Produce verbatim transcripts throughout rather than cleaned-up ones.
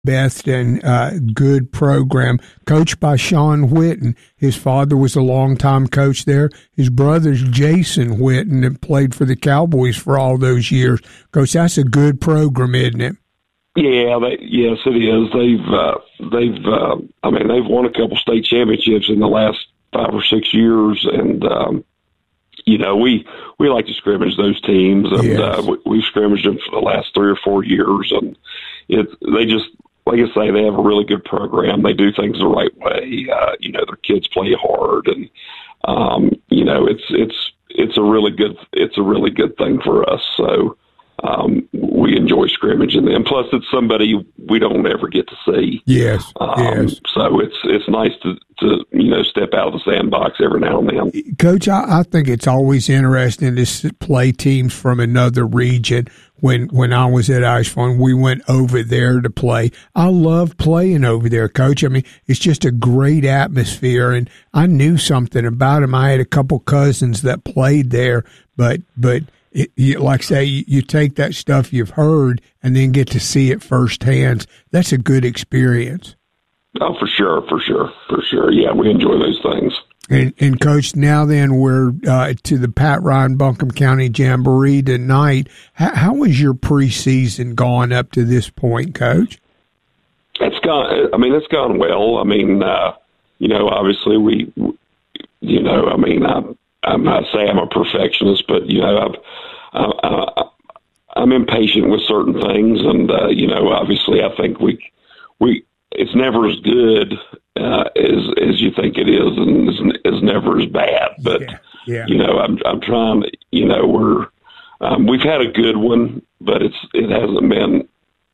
best and uh, good program, coached by Sean Whitten. His father was a longtime coach there. His brother's Jason Whitten that played for the Cowboys for all those years. Coach, that's a good program, isn't it? Yeah, they, yes, it is. They've, uh, they've, uh, I mean, they've won a couple state championships in the last five or six years, and um, you know, we we like to scrimmage those teams, and yes. uh, we, we've scrimmaged them for the last three or four years, and it they just. Like I say, they have a really good program. They do things the right way. Uh, you know, their kids play hard, and um, you know, it's it's it's a really good it's a really good thing for us. So um, we enjoy scrimmaging them. Plus, it's somebody we don't ever get to see. Yes, um, yes. So it's it's nice to to you know step out of the sandbox every now and then. Coach, I, I think it's always interesting to play teams from another region. When when I was at Asheville, we went over there to play. I love playing over there, Coach. I mean, it's just a great atmosphere, and I knew something about them. I had a couple cousins that played there, but but it, you, like I say, you, you take that stuff you've heard and then get to see it firsthand. That's a good experience. Oh, for sure, for sure, for sure. Yeah, we enjoy those things. And, and Coach, now then we're uh, to the Pat Ryan Buncombe County Jamboree tonight. How, how has your preseason gone up to this point, Coach? It's gone. I mean, it's gone well. I mean, uh, you know, obviously we, you know, I mean, I'm, I'm not saying I'm a perfectionist, but you know, I've, I, I, I'm impatient with certain things, and uh, you know, obviously, I think we, we, it's never as good uh, as as you think it is, and is, is never as bad. But yeah, yeah. you know, I'm I'm trying. To, you know, we're um, we've had a good one, but it's it hasn't been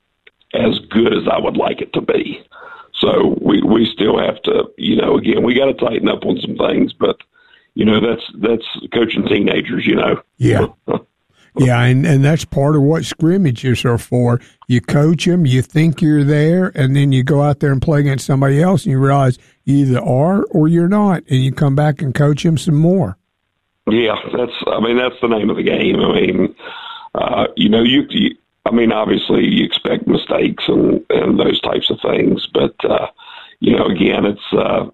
as good as I would like it to be. So we we still have to, you know, again, we got to tighten up on some things, but you know, that's that's coaching teenagers, you know. Yeah. Yeah, and, and that's part of what scrimmages are for. You coach them, you think you're there, and then you go out there and play against somebody else, and you realize you either are or you're not, and you come back and coach them some more. Yeah, that's. I mean, that's the name of the game. I mean, uh, you know, you, you. I mean, obviously, you expect mistakes and, and those types of things, but uh, you know, again, it's. Uh,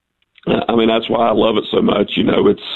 I mean, that's why I love it so much. You know, it's.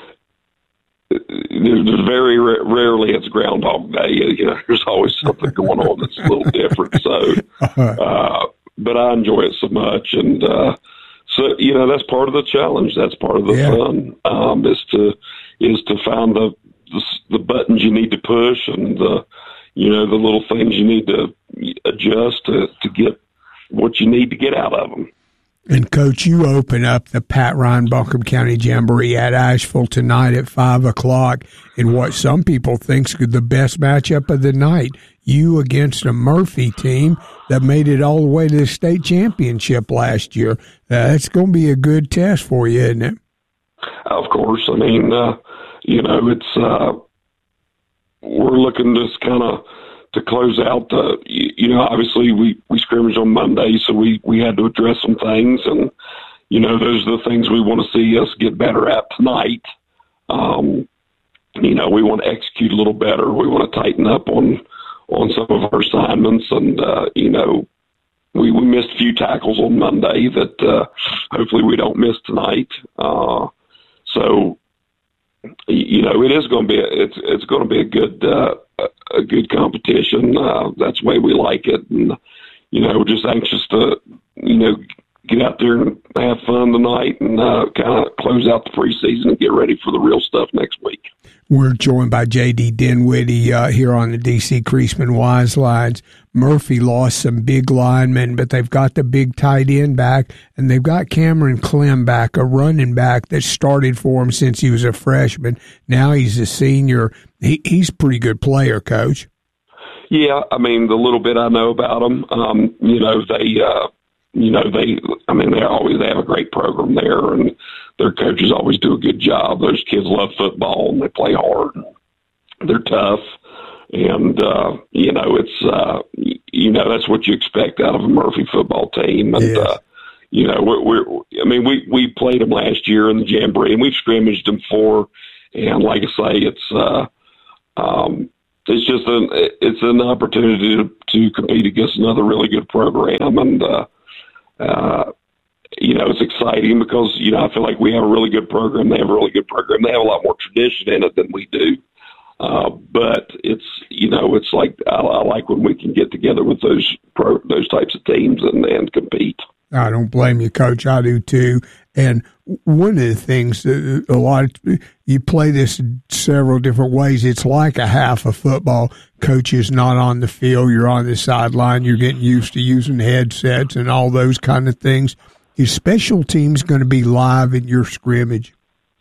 There's very rarely it's Groundhog Day. You know, there's always something going on that's a little different. So, uh, but I enjoy it so much, and uh, so you know that's part of the challenge. That's part of the yeah. fun. Um, is to is to find the, the the buttons you need to push, and the you know the little things you need to adjust to to get what you need to get out of them. And, Coach, you open up the Pat Ryan Buncombe County Jamboree at Asheville tonight at five o'clock in what some people think is the best matchup of the night. You against a Murphy team that made it all the way to the state championship last year. Uh, that's going to be a good test for you, isn't it? Of course. I mean, uh, you know, it's uh, we're looking to kind of to close out, uh, you, you know, obviously we, we scrimmaged on Monday, so we, we had to address some things. And, you know, those are the things we want to see us get better at tonight. Um, you know, we want to execute a little better. We want to tighten up on on some of our assignments. And, uh, you know, we, we missed a few tackles on Monday that uh, hopefully we don't miss tonight. Uh, so, you know, it is going to be a, it's it's going to be a good uh, a good competition. Uh, that's the way we like it, and you know, we're just anxious to you know get out there and have fun tonight, and uh, kind of close out the preseason and get ready for the real stuff next week. We're joined by J D Dinwiddie uh, here on the D C Creasman Wise Lines. Murphy lost some big linemen, but they've got the big tight end back, and they've got Cameron Clem back, a running back that started for him since he was a freshman. Now he's a senior. He, he's a pretty good player, Coach. Yeah, I mean, the little bit I know about him, um, you know, they, uh, you know, they, I mean, they always they have a great program there, and their coaches always do a good job. Those kids love football, and they play hard. They're tough. And, uh, you know, it's, uh, you know, that's what you expect out of a Murphy football team. And, yes. uh, you know, we're, we're, I mean, we, we played them last year in the Jamboree, and we've scrimmaged them for, and like I say, it's, uh, um, it's just an it's an opportunity to, to compete against another really good program, and uh, uh, you know, it's exciting because you know I feel like we have a really good program. They have a really good program. They have a lot more tradition in it than we do. Uh, but it's you know it's like I, I like when we can get together with those pro, those types of teams and, and compete. I don't blame you, Coach. I do too. And one of the things that a lot of, you play this several different ways. It's like a half of football. Coach is not on the field. You're on the sideline. You're getting used to using headsets and all those kind of things. Is special teams going to be live in your scrimmage?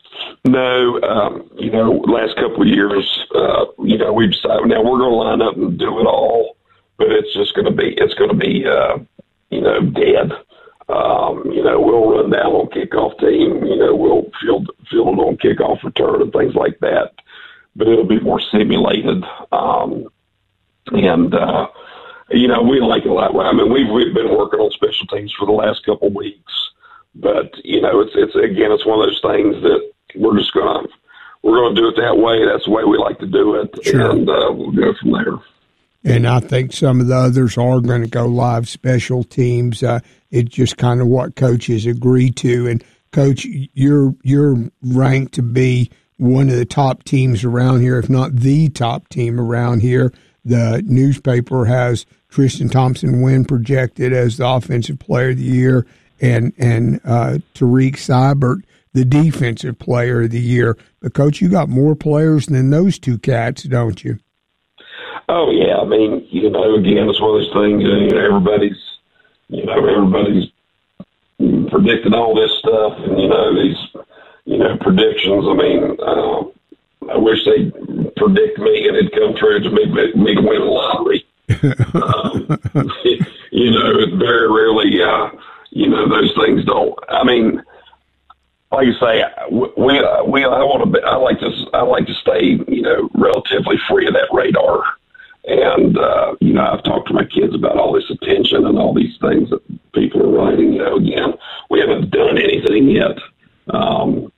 No, um, you know, last couple of years, uh, you know, we've decided now we're going to line up and do it all, but it's just going to be, it's going to be, uh, you know, dead. Um, you know, we'll run down on kickoff team, you know, we'll field, field on kickoff return and things like that, but it'll be more simulated. Um, and, uh, you know, we like it that way. I mean, we've, we've been working on special teams for the last couple of weeks, but, you know, it's, it's, again, it's one of those things that, we're just going to, we're going to do it that way. That's the way we like to do it. Sure. And uh, we'll go from there. And I think some of the others are going to go live special teams. Uh, it's just kind of what coaches agree to. And Coach, you're, you're ranked to be one of the top teams around here, if not the top team around here. The newspaper has Tristan Thompson-Wynn projected as the offensive player of the year, and, and uh, Tariq Seibert the defensive player of the year. But, Coach, you got more players than those two cats, don't you? Oh, yeah. I mean, you know, again, it's one of those things, you know, everybody's, you know, everybody's predicting all this stuff and, you know, these, you know, predictions. I mean, uh, I wish they'd predict me and it'd come true to me, me to win the lottery. um, you know, very rarely, uh, you know, those things don't. I mean, like you say, we we I want to. Be, I like to. I like to stay, you know, relatively free of that radar. And uh, you know, I've talked to my kids about all this attention and all these things that people are writing. You know, again, we haven't done anything yet. Um,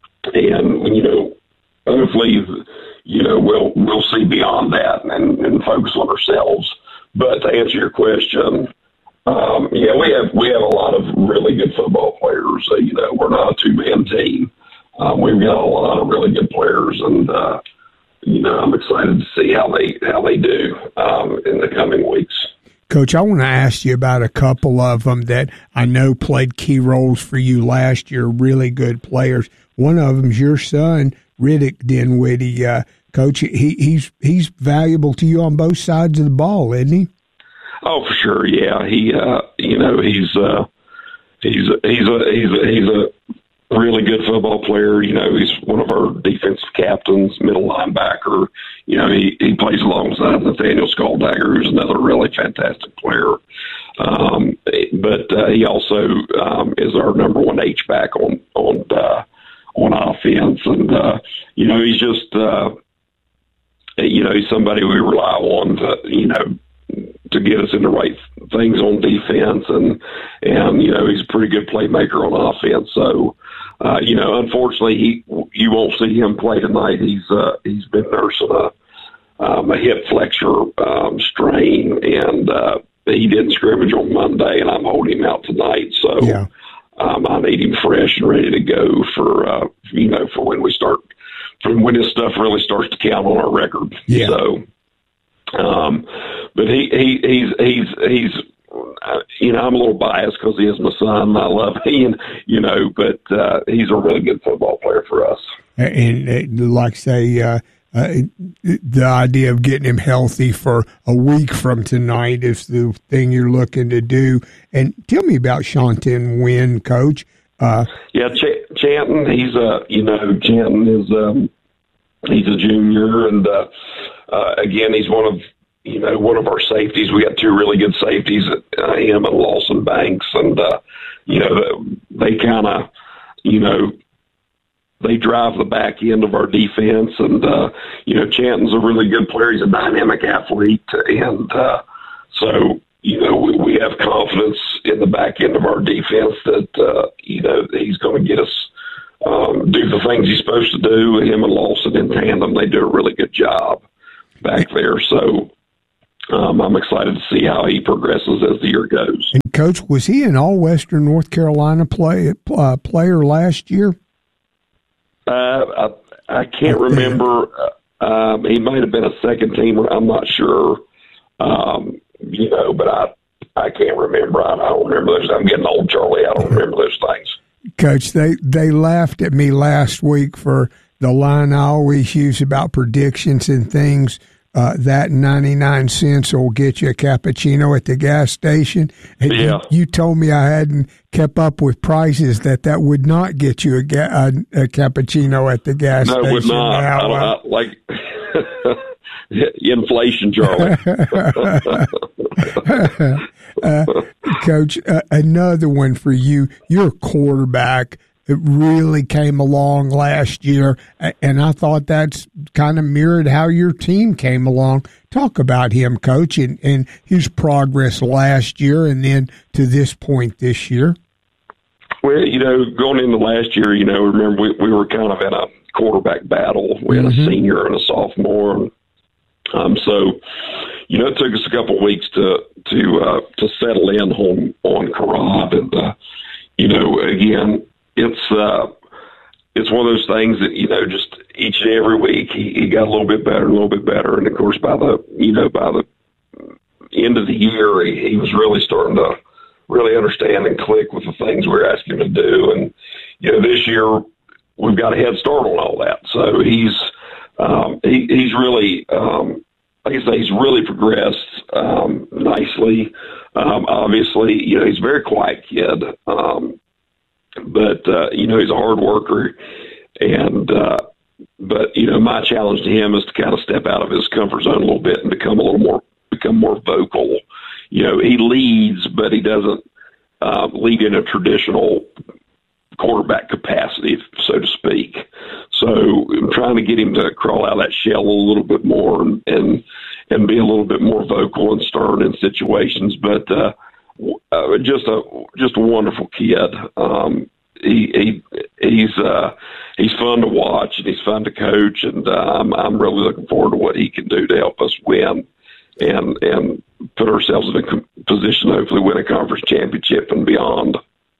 and you know, hopefully, you know, we'll we'll see beyond that and, and focus on ourselves. But to answer your question. Um, yeah, we have we have a lot of really good football players. Uh, you know, we're not a two-man team. Um, we've got a lot of really good players, and uh, you know, I'm excited to see how they how they do um, in the coming weeks. Coach, I want to ask you about a couple of them that I know played key roles for you last year. Really good players. One of them's your son, Riddick Dinwiddie. Uh, Coach, he, he's he's valuable to you on both sides of the ball, isn't he? Oh, for sure, yeah. He, uh, you know, he's uh, he's a, he's a he's a, he's a really good football player. You know, he's one of our defensive captains, middle linebacker. You know, he, he plays alongside Nathaniel Skulldagger, who's another really fantastic player. Um, but uh, he also um, is our number one H back on on uh, on offense, and uh, you know, he's just uh, you know he's somebody we rely on to you know. to get us in the right things on defense. And, and, you know, he's a pretty good playmaker on offense. So, uh, you know, unfortunately he, you won't see him play tonight. He's, uh, he's been nursing a, um, a hip flexor, um, strain, and, uh, he didn't scrimmage on Monday, and I'm holding him out tonight. So, yeah. um, I need him fresh and ready to go for, uh, you know, for when we start, for when this stuff really starts to count on our record. Yeah. So, Um, but he, he, he's, he's, he's, uh, you know, I'm a little biased because he is my son. I love him, you know, but, uh, he's a really good football player for us. And, and like say, uh, uh, the idea of getting him healthy for a week from tonight is the thing you're looking to do. And tell me about Shanton Wynn, Coach. Uh, yeah, Ch- Chanton, he's a, you know, Chanton is, um, he's a junior, and, uh, Uh, again, he's one of, you know, one of our safeties. We got two really good safeties, uh, him and Lawson Banks. And, uh, you know, they kind of, you know, they drive the back end of our defense. And, uh, you know, Chanton's a really good player. He's a dynamic athlete. And uh, so, you know, we, we have confidence in the back end of our defense that, uh, you know, he's going to get us, um, do the things he's supposed to do. Him and Lawson in tandem, they do a really good job. back there. So um, I'm excited to see how he progresses as the year goes. And Coach, was he an all-Western North Carolina play uh, player last year? Uh, I, I can't remember. Um, he might have been a second teamer. I'm not sure. Um, you know, but I I can't remember. I don't remember those. I'm getting old, Charlie. I don't remember those things. Coach, they, they laughed at me last week for the line I always use about predictions and things. Uh, that ninety-nine cents will get you a cappuccino at the gas station. And yeah. you, you told me I hadn't kept up with prices, that that would not get you a, ga- a, a cappuccino at the gas no, station. No, it would not. Now, I don't, uh, I, like inflation, Charlie. uh, Coach, uh, another one for you. You're a quarterback. It really came along last year, and I thought that's kind of mirrored how your team came along. Talk about him, Coach, and, and his progress last year and then to this point this year. Well, you know, going into last year, you know, remember we, we were kind of in a quarterback battle. We had mm-hmm. a senior and a sophomore. And, um, so, you know, it took us a couple of weeks to to uh, to settle in on, on Karab. And, uh, you know, again, it's uh, it's one of those things that, you know, just each and every week he, he got a little bit better, a little bit better. And, of course, by the, you know, by the end of the year, he, he was really starting to really understand and click with the things we were asking him to do. And, you know, this year we've got a head start on all that. So he's um, he, he's really, um, like I say, he's really progressed um, nicely. Um, obviously, you know, he's a very quiet kid. Um, But, uh, you know, he's a hard worker. And, uh, but, you know, my challenge to him is to kind of step out of his comfort zone a little bit and become a little more, become more vocal. You know, he leads, but he doesn't uh, lead in a traditional quarterback capacity, so to speak. So I'm trying to get him to crawl out of that shell a little bit more and, and, and be a little bit more vocal and stern in situations. But, uh, Uh, just a just a wonderful kid. Um, he, he he's uh, he's fun to watch and he's fun to coach, and uh, I'm I'm really looking forward to what he can do to help us win and and put ourselves in a position to hopefully win a conference championship and beyond.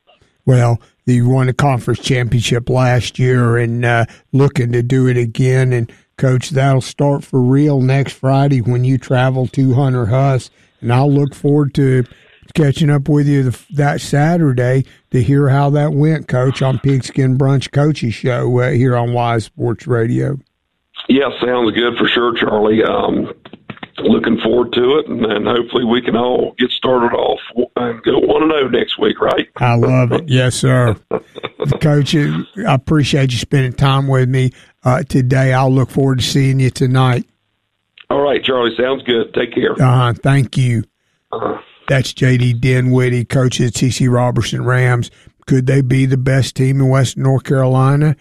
Well, you won a conference championship last year and uh, looking to do it again. And Coach, that'll start for real next Friday when you travel to Hunter Huss, and I'll look forward to catching up with you the, that Saturday to hear how that went, Coach, on Pigskin Brunch Coach's show uh, here on Wise Sports Radio. Yeah, sounds good for sure, Charlie. Um, looking forward to it, and, and hopefully we can all get started off and go one and oh next week, right? I love it. Yes, sir. Coach, I appreciate you spending time with me uh, today. I'll look forward to seeing you tonight. All right, Charlie. Sounds good. Take care. Uh-huh. Thank you. Uh-huh. That's J D Dinwiddie, coach of the T C Robertson Rams. Could they be the best team in Western North Carolina?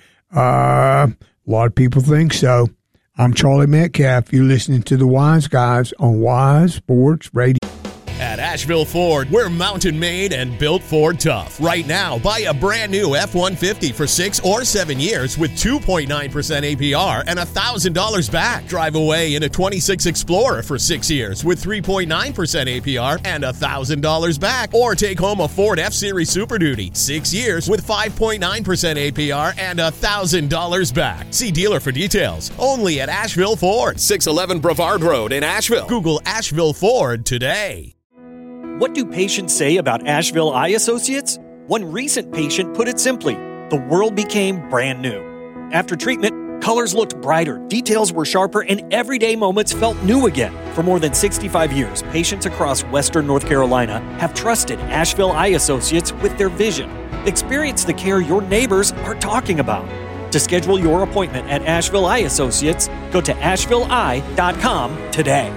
Uh, a lot of people think so. I'm Charlie Metcalf. You're listening to the Wise Guys on Wise Sports Radio. At Asheville Ford, we're mountain made and built Ford tough. Right now, buy a brand new F one fifty for six or seven years with two point nine percent A P R and one thousand dollars back. Drive away in a twenty-six Explorer for six years with three point nine percent A P R and one thousand dollars back. Or take home a Ford F-Series Super Duty, six years with five point nine percent A P R and one thousand dollars back. See dealer for details. Only at Asheville Ford, six eleven Brevard Road in Asheville. Google Asheville Ford today. What do patients say about Asheville Eye Associates? One recent patient put it simply, the world became brand new. After treatment, colors looked brighter, details were sharper, and everyday moments felt new again. For more than sixty-five years, patients across Western North Carolina have trusted Asheville Eye Associates with their vision. Experience the care your neighbors are talking about. To schedule your appointment at Asheville Eye Associates, go to asheville eye dot com today.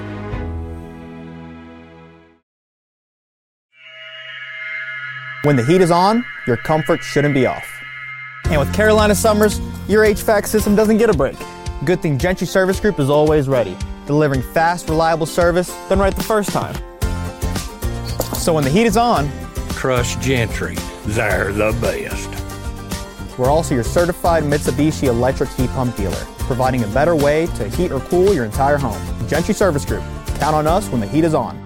When the heat is on, your comfort shouldn't be off. And with Carolina summers, your H V A C system doesn't get a break. Good thing Gentry Service Group is always ready, delivering fast, reliable service done right the first time. So when the heat is on, trust Gentry. They're the best. We're also your certified Mitsubishi electric heat pump dealer, providing a better way to heat or cool your entire home. Gentry Service Group. Count on us when the heat is on.